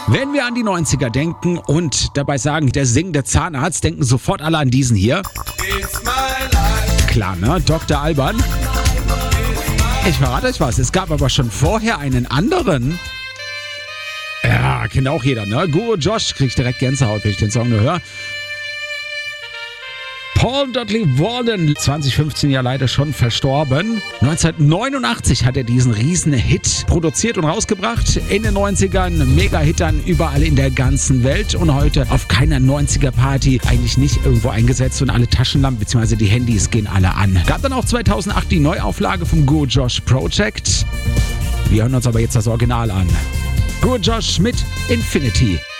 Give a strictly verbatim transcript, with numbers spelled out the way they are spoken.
Wenn wir an die neunziger denken und dabei sagen, der singende Zahnarzt, denken sofort alle an diesen hier. Klar, ne? Doktor Alban. Ich verrate euch was, es gab aber schon vorher einen anderen. Ja, kennt auch jeder, ne? Guru Josh, krieg ich direkt Gänsehaut, wenn ich den Song nur höre. Paul Dudley Walden, zwanzig fünfzehn ja leider schon verstorben. neunzehnhundertneunundachtzig hat er diesen riesen Hit produziert und rausgebracht. In den neunzigern, Mega-Hittern überall in der ganzen Welt. Und heute auf keiner neunziger-Party eigentlich nicht irgendwo eingesetzt. Und alle Taschenlampen bzw. die Handys gehen alle an. Gab dann auch zweitausendacht die Neuauflage vom Guru Josh Project. Wir hören uns aber jetzt das Original an. Guru Josh mit Infinity.